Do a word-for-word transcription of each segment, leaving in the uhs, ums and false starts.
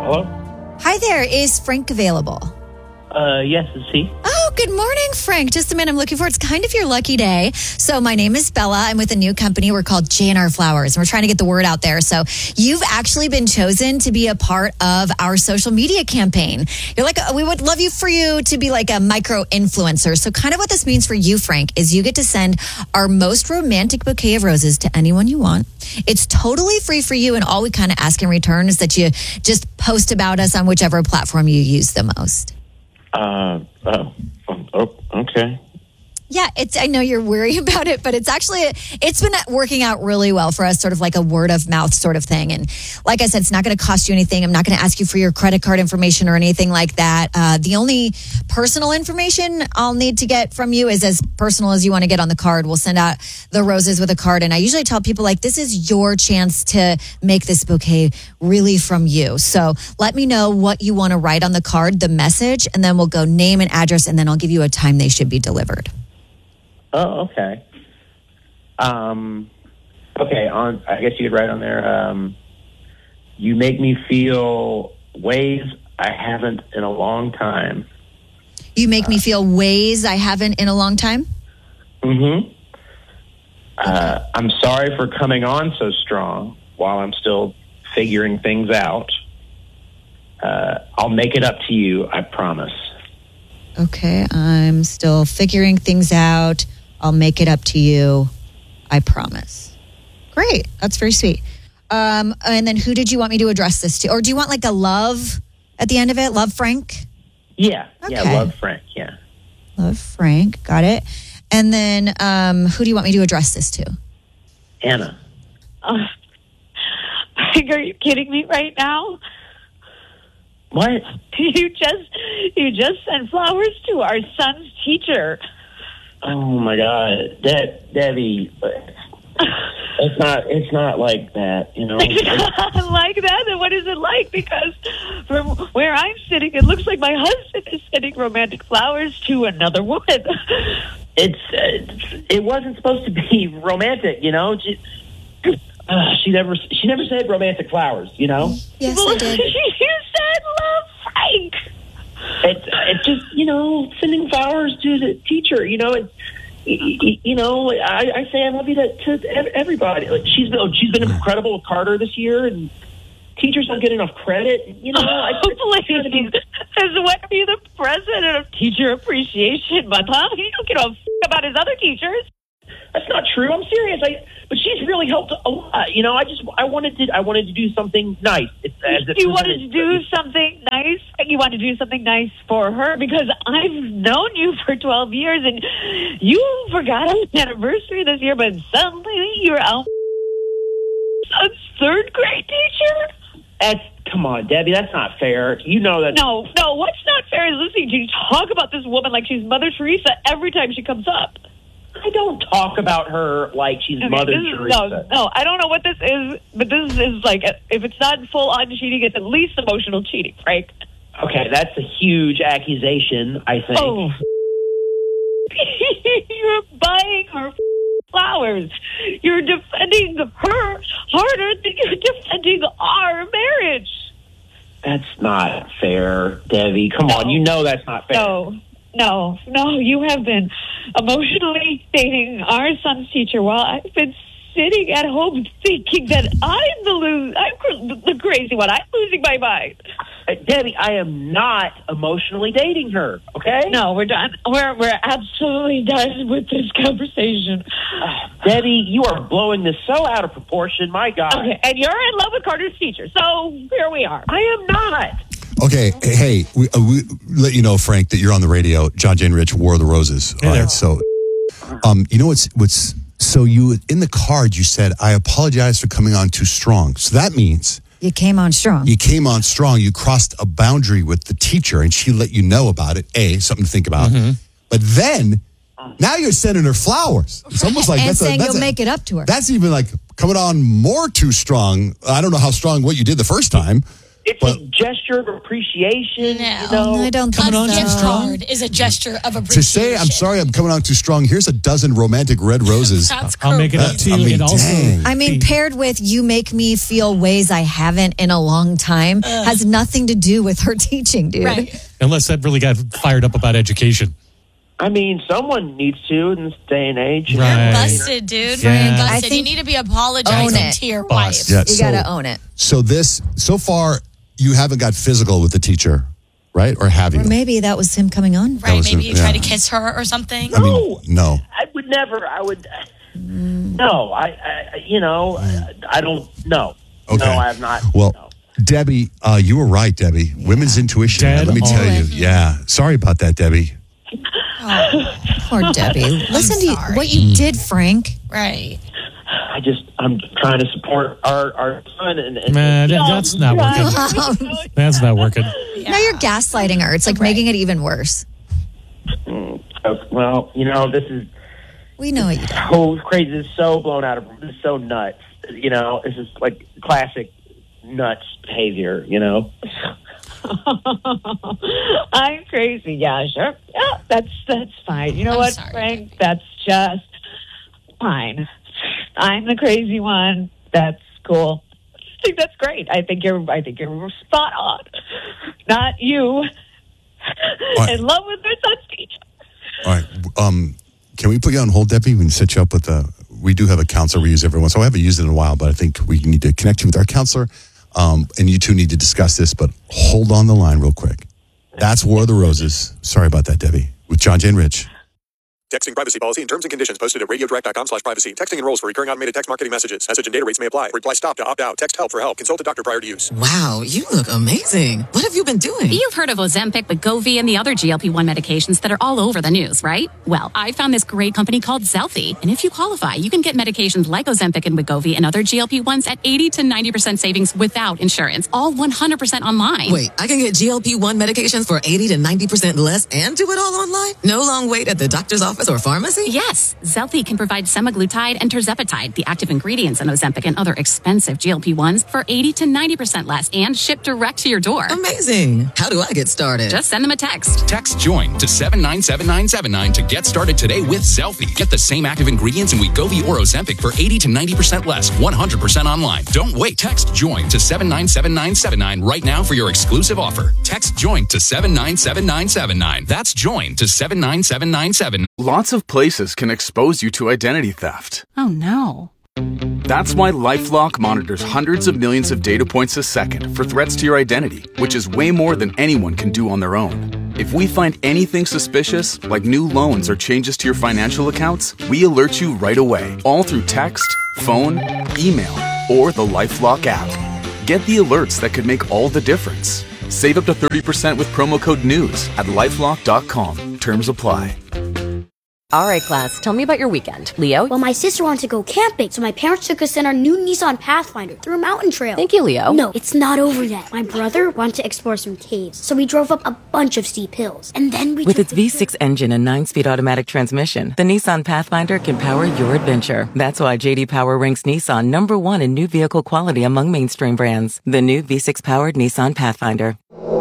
Hello? Hi there. Is Frank available? Uh, yes, is he? Oh, good morning, Frank. Just a minute. I'm looking for. It's kind of your lucky day. So my name is Bella. I'm with a new company. We're called J and R Flowers, and we're trying to get the word out there. So you've actually been chosen to be a part of our social media campaign. You're like, we would love you for you to be like a micro influencer. So kind of what this means for you, Frank, is you get to send our most romantic bouquet of roses to anyone you want. It's totally free for you, and all we kind of ask in return is that you just post about us on whichever platform you use the most. Uh, oh, oh, okay. Yeah, it's. I know you're worried about it, but it's actually, it's been working out really well for us, sort of like a word of mouth sort of thing. And like I said, it's not going to cost you anything. I'm not going to ask you for your credit card information or anything like that. Uh, the only personal information I'll need to get from you is as personal as you want to get on the card. We'll send out the roses with a card. And I usually tell people, like, this is your chance to make this bouquet really from you. So let me know what you want to write on the card, the message, and then we'll go name and address, and then I'll give you a time they should be delivered. Oh, okay. Um, okay, on, I guess you could write on there, um, you make me feel ways I haven't in a long time. You make uh, me feel ways I haven't in a long time? Mm-hmm. Uh, I'm sorry for coming on so strong while I'm still figuring things out. Uh, I'll make it up to you, I promise. Okay, I'm still figuring things out. I'll make it up to you. I promise. Great. That's very sweet. Um, and then who did you want me to address this to? Or do you want like a love at the end of it? Love Frank? Yeah. Okay. Yeah, love Frank. Yeah. Love Frank. Got it. And then um, who do you want me to address this to? Anna. Uh, are you kidding me right now? What? You just you just sent flowers to our son's teacher. Oh my God, De- Debbie, it's not it's not like that, you know. It's not like that. Then what is it like? Because from where I'm sitting, it looks like my husband is sending romantic flowers to another woman. It's uh, it wasn't supposed to be romantic, you know. She, uh, she never she never said romantic flowers, you know. Yes, well, I did. You said love Frank. It's it's just, you know, sending flowers to the teacher. You know, it's you, you know, I, I say I love you to, to everybody. Like she's been she's been incredible with Carter this year, and teachers don't get enough credit. You know, I, oh, please, as when are you the president of Teacher Appreciation Month? Huh? You don't give a f- about his other teachers. That's not true. I'm serious. I, but she's really helped a lot. You know, I just I wanted to I wanted to do something nice. It's, as you wanted to do something nice. You wanted to do something nice for her because I've known you for twelve years, and you forgot our anniversary this year. But suddenly you're our son's third grade teacher. That's come on, Debbie. That's not fair. You know that. No, no. What's not fair is listening to you talk about this woman like she's Mother Teresa every time she comes up. I don't talk about her like she's okay, Mother is, Teresa. No, no, I don't know what this is, but this is like, if it's not full-on cheating, it's at least emotional cheating, Frank. Okay, that's a huge accusation, I think. Oh. You're buying her flowers. You're defending her harder than you're defending our marriage. That's not fair, Debbie. Come no. on, you know that's not fair. No. No, no, you have been emotionally dating our son's teacher while I've been sitting at home thinking that I'm the lose, I'm the crazy one. I'm losing my mind. Uh, Debbie, I am not emotionally dating her, okay? No, we're done. We're we're absolutely done with this conversation. Uh, Debbie, you are blowing this so out of proportion. My God. Okay, and you're in love with Carter's teacher, so here we are. I am not. Okay, hey, we, uh, we let you know, Frank, that you're on the radio. John, Jane, Rich, War of the Roses. All right, so, um, you know what's what's so you in the card you said I apologize for coming on too strong. So that means you came on strong. You came on strong. You crossed a boundary with the teacher, and she let you know about it. A, something to think about. Mm-hmm. But then now you're sending her flowers. It's almost like and that's saying a, that's you'll a, make it up to her. That's even like coming on more too strong. I don't know how strong what you did the first time. it's but, a gesture of appreciation. No, you know? I don't think Coming on so. too strong Card is a gesture of appreciation. to say, I'm sorry, I'm coming on too strong. Here's a dozen romantic red roses. That's I'll make it up correct. to you. I mean, and also, dang. I mean, paired with you make me feel ways I haven't in a long time has nothing to do with her teaching, dude. Right. unless that really got fired up about education. I mean, someone needs to in this day and age. Right. You're busted, dude. Yeah. You're busted. I think- you need to be Own apologizing it. to your Boss. wife. Yeah, You so- got to own it. So this, so far, you haven't got physical with the teacher, right? Or have you? Or maybe that was him coming on. Right? was Maybe a- you try yeah. to kiss her or something. I mean, no. I would never. I would. No, I. I you know, I, I don't. No. Okay. No, I have not. Well, no. Debbie, uh, you were right, Debbie. Women's intuition. Dead Let me tell on. you. Yeah. Sorry about that, Debbie. Poor Debbie. Listen to you, sorry. what you did, Frank. Right. I just. I'm trying to support our our son and. and Man, that- No, that's not working. Um, That's not working. Now you're gaslighting her. It's like making it even worse. Well, you know, this is We know what you did. so crazy. This is so blown out of. This is so nuts. You know, this is like classic nuts behavior. You know. I'm crazy. Yeah, sure. Yeah, that's that's fine. You know I'm what, sorry. Frank? That's just fine. I'm the crazy one. That's cool. I think that's great. I think you're. I think you're spot on. Not you. right. In love with their son's teacher. All right. Um, can we put you on hold, Debbie? We can set you up with a. We do have a counselor we use every once. So I haven't used it in a while, but I think we need to connect you with our counselor. Um, and you two need to discuss this, but hold on the line real quick. That's War of the Roses. Sorry about that, Debbie. With John, Jane, Rich. Texting privacy policy and terms and conditions posted at radiodirect.com slash privacy. Texting enrolls for recurring automated text marketing messages. Message and data rates may apply. Reply stop to opt out. Text help for help. Consult a doctor prior to use. Wow, you look amazing. What have you been doing? You've heard of Ozempic, Wegovy, and the other G L P one medications that are all over the news, right? Well, I found this great company called Zelfie, and if you qualify, you can get medications like Ozempic and Wegovy and other G L P ones at eighty to ninety percent savings without insurance, all one hundred percent online. Wait, I can get G L P one medications for eighty to ninety percent less and do it all online? No long wait at the doctor's office or pharmacy? Yes, Zelfie can provide semaglutide and tirzepatide, the active ingredients in Ozempic and other expensive G L P ones, for eighty to ninety percent less and shipped direct to your door. Amazing. How do I get started? Just send them a text. Text JOIN to seven nine seven nine seven nine to get started today with Zelfie. Get the same active ingredients in Wegovy or Ozempic for eighty to ninety percent less, one hundred percent online. Don't wait. Text JOIN to seven nine seven nine seven nine right now for your exclusive offer. Text JOIN to seven nine seven nine seven nine. That's JOIN to seven nine seven nine seven. Lots of places can expose you to identity theft. Oh no. That's why LifeLock monitors hundreds of millions of data points a second for threats to your identity, which is way more than anyone can do on their own. If we find anything suspicious, like new loans or changes to your financial accounts, we alert you right away, all through text, phone, email, or the LifeLock app. Get the alerts that could make all the difference. Save up to thirty percent with promo code NEWS at lifelock dot com. Terms apply. All right, class, tell me about your weekend. Leo? Well, my sister wanted to go camping, so my parents took us in our new Nissan Pathfinder through a mountain trail. Thank you, Leo. No, it's not over yet. My brother wanted to explore some caves, so we drove up a bunch of steep hills. And then we With took its the V six engine and nine-speed automatic transmission, the Nissan Pathfinder can power your adventure. That's why J D Power ranks Nissan number one in new vehicle quality among mainstream brands. The new V six-powered Nissan Pathfinder.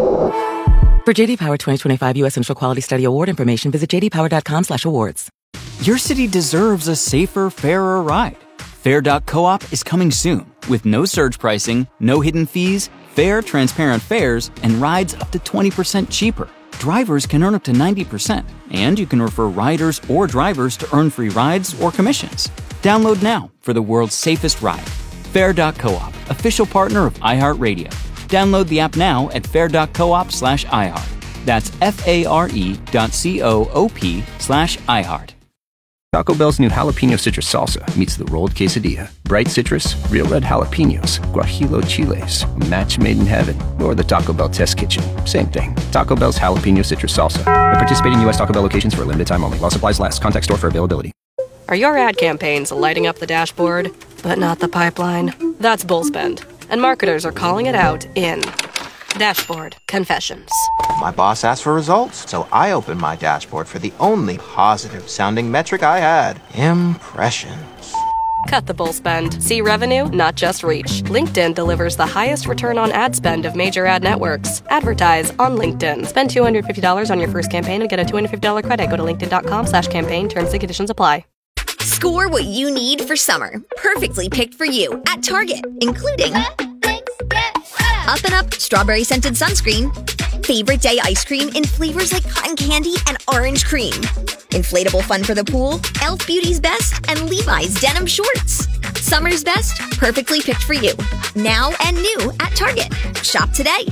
For J D Power twenty twenty-five U S Central Quality Study Award information, visit j d power dot com slash awards. Your city deserves a safer, fairer ride. Fair dot coop is coming soon with no surge pricing, no hidden fees, fair, transparent fares, and rides up to twenty percent cheaper. Drivers can earn up to ninety percent, and you can refer riders or drivers to earn free rides or commissions. Download now for the world's safest ride. Fair dot coop, official partner of iHeartRadio. Download the app now at fair dot coop slash iHeart. That's F-A-R-E dot C-O-O-P slash iHeart. Taco Bell's new jalapeno citrus salsa meets the rolled quesadilla. Bright citrus, real red jalapenos, guajillo chiles, a match made in heaven, or the Taco Bell test kitchen. Same thing. Taco Bell's jalapeno citrus salsa. At participating U S Taco Bell locations for a limited time only. While supplies last. Contact store for availability. Are your ad campaigns lighting up the dashboard, but not the pipeline? That's Bullspend, and marketers are calling it out in Dashboard Confessions. My boss asked for results, so I opened my dashboard for the only positive-sounding metric I had. Impressions. Cut the bull spend. See revenue, not just reach. LinkedIn delivers the highest return on ad spend of major ad networks. Advertise on LinkedIn. Spend two hundred fifty dollars on your first campaign and get a two hundred fifty dollars credit. Go to linkedin.com slash campaign. Terms and conditions apply. Score what you need for summer. Perfectly picked for you at Target, including Up and Up Strawberry Scented Sunscreen, Favorite Day Ice Cream in flavors like cotton candy and orange cream, Inflatable Fun for the Pool, e l f Beauty's Best, and Levi's Denim Shorts. Summer's best, perfectly picked for you. Now and new at Target. Shop today.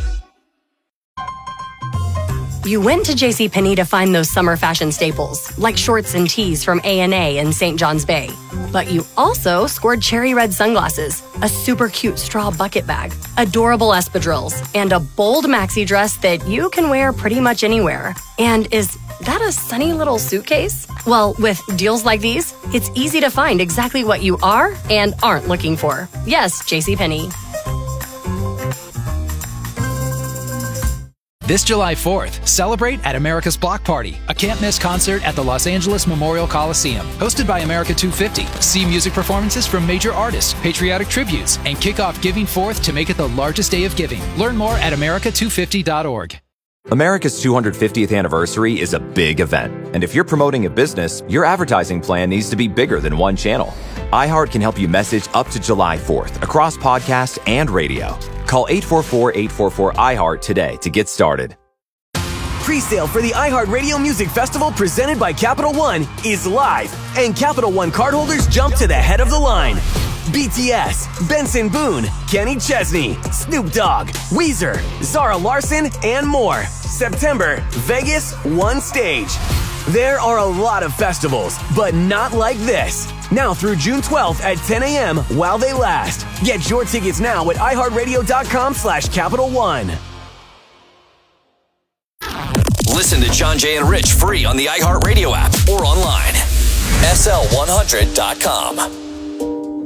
You went to JCPenney to find those summer fashion staples, like shorts and tees from A and A in Saint John's Bay. But you also scored cherry red sunglasses, a super cute straw bucket bag, adorable espadrilles, and a bold maxi dress that you can wear pretty much anywhere. And is that a sunny little suitcase? Well, with deals like these, it's easy to find exactly what you are and aren't looking for. Yes, JCPenney. This July fourth, celebrate at America's Block Party, a can't-miss concert at the Los Angeles Memorial Coliseum. Hosted by America two fifty, see music performances from major artists, patriotic tributes, and kick off Giving Fourth to make it the largest day of giving. Learn more at america two fifty dot org. America's two hundred fiftieth anniversary is a big event, and if you're promoting a business, your advertising plan needs to be bigger than one channel. iHeart can help you message up to July fourth across podcast and radio. Call eight four four, eight four four, I heart today to get started. Pre-sale for the iHeartRadio Music Festival presented by Capital One is live, and Capital One cardholders jump to the head of the line. B T S, Benson Boone, Kenny Chesney, Snoop Dogg, Weezer, Zara Larson, and more. September, Vegas, one stage. There are a lot of festivals, but not like this. Now through June twelfth at ten a.m. while they last. Get your tickets now at iHeartRadio.com slash Capital One. Listen to John, Jay, and Rich free on the iHeartRadio app or online. S L one hundred dot com.